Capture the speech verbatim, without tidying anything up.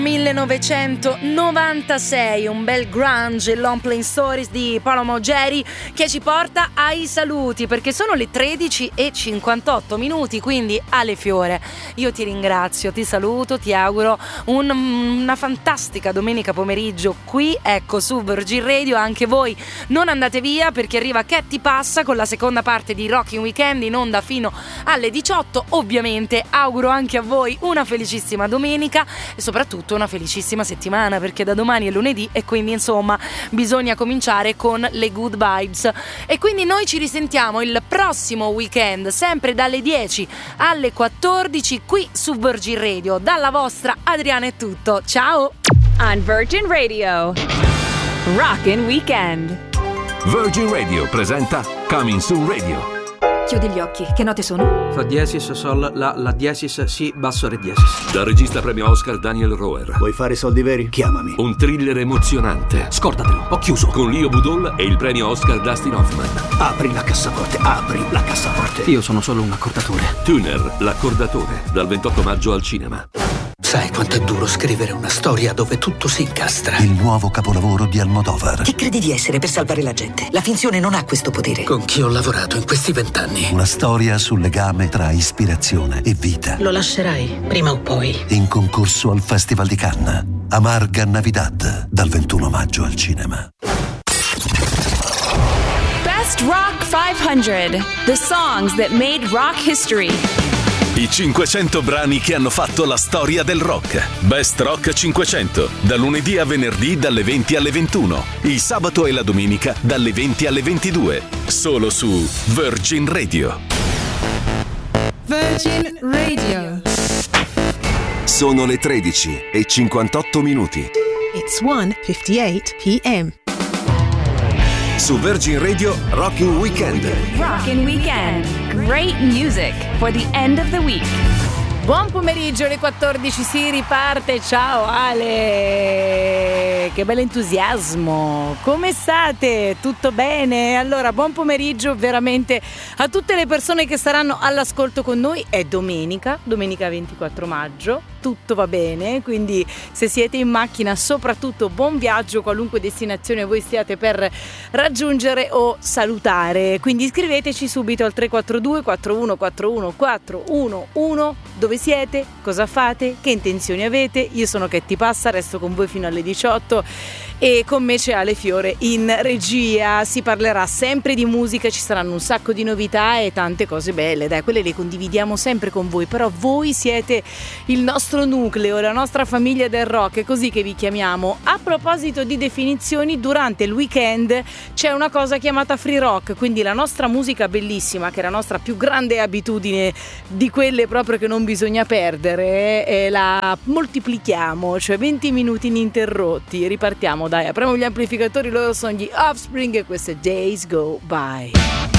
millenovecentonovantasei, un bel grunge, Long Playing Stories di Paolo Maugeri, che ci porta ai saluti, perché sono le tredici e cinquantotto minuti, quindi Ale Fiore, io ti ringrazio, ti saluto, ti auguro un, una fantastica domenica pomeriggio qui, ecco, su Virgin Radio. Anche voi non andate via, perché arriva Che ti passa con la seconda parte di Rocking Weekend in onda fino alle diciotto. Ovviamente auguro anche a voi una felicissima domenica e soprattutto una felicissima settimana, perché da domani è lunedì e quindi insomma bisogna cominciare con le good vibes. E quindi noi ci risentiamo il prossimo weekend, sempre dalle dieci alle quattordici qui su Virgin Radio. Dalla vostra Adriana è tutto, ciao! On Virgin Radio, Rockin' Weekend. Virgin Radio presenta Coming Soon Radio. Chiudi gli occhi, che note sono? Fa diesis, sol, la, la diesis, si, basso, re diesis. Dal regista premio Oscar Daniel Roer. Vuoi fare soldi veri? Chiamami. Un thriller emozionante. Scordatelo, ho chiuso. Con Leo Budol e il premio Oscar Dustin Hoffman. Apri la cassaforte, apri la cassaforte. Io sono solo un accordatore. Tuner, l'accordatore, dal ventotto maggio al cinema. Sai quanto è duro scrivere una storia dove tutto si incastra? Il nuovo capolavoro di Almodovar. Chi credi di essere per salvare la gente? La finzione non ha questo potere. Con chi ho lavorato in questi vent'anni? Una storia sul legame tra ispirazione e vita. Lo lascerai, prima o poi. In concorso al Festival di Cannes. Amarga Navidad, dal ventuno maggio al cinema. Best Rock cinquecento. The songs that made rock history. I cinquecento brani che hanno fatto la storia del rock. Best Rock cinquecento, da lunedì a venerdì dalle venti alle ventuno, il sabato e la domenica dalle venti alle ventidue, solo su Virgin Radio. Virgin Radio. Sono le tredici e cinquantotto minuti. It's one fifty-eight p m. Su Virgin Radio, Rocking Weekend. Rockin' Weekend. Great music for the end of the week. Buon pomeriggio, alle quattordici si riparte. Ciao Ale, che bell'entusiasmo. Come state? Tutto bene? Allora, buon pomeriggio veramente a tutte le persone che saranno all'ascolto con noi. È domenica, domenica ventiquattro maggio. Tutto va bene, quindi se siete in macchina, soprattutto buon viaggio qualunque destinazione voi stiate per raggiungere o salutare. Quindi iscriveteci subito al tre quattro due quattro uno quattro uno quattro uno uno. Dove siete? Cosa fate? Che intenzioni avete? Io sono Che ti passa, resto con voi fino alle diciotto e con me c'è Ale Fiore in regia. Si parlerà sempre di musica, ci saranno un sacco di novità e tante cose belle, dai, quelle le condividiamo sempre con voi, però voi siete il nostro nucleo, la nostra famiglia del rock, è così che vi chiamiamo. A proposito di definizioni, durante il weekend c'è una cosa chiamata free rock, quindi la nostra musica bellissima, che è la nostra più grande abitudine, di quelle proprio che non bisogna perdere, e la moltiplichiamo, cioè venti minuti ininterrotti. Ripartiamo, dai, apriamo gli amplificatori, loro sono gli Offspring e questo è Days Go By.